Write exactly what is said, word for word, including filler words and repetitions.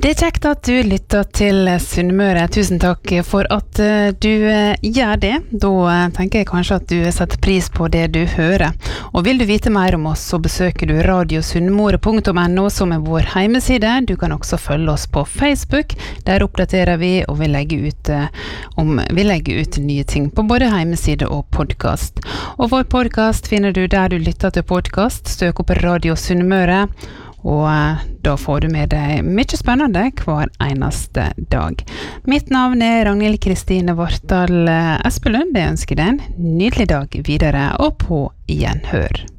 Det er kjekt at du lytter til Sunnmøre. Tusen takk for at du gjør det. Da tenker jeg kanskje at du setter pris på det du hører. Og vil du vite mer om oss, så besøker du radio sunnmøre punktum no som er vår hjemmeside. Du kan også følge oss på Facebook. Der oppdaterer vi, og vi legger ut, om, vi legger ut nye ting på både hjemmeside og podcast. Og vår podcast finner du der du lytter til podcast. Støk opp Radio Sunnmøre. Og da får du med deg mye spennende hver eneste dag. Mitt navn er Ragnhild Kristine Vartdal Espelund. Jeg ønsker deg en nydelig dag videre og på gjenhør.